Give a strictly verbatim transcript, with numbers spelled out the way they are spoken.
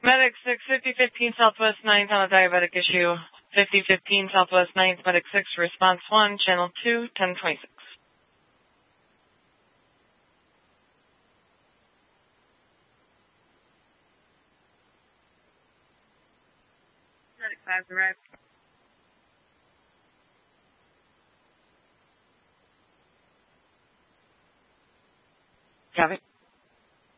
Medic six, fifty fifteen Southwest ninth on a diabetic issue. fifty fifteen Southwest ninth, Medic six, response one, channel two, ten twenty-six. Medic five arrived. Copy.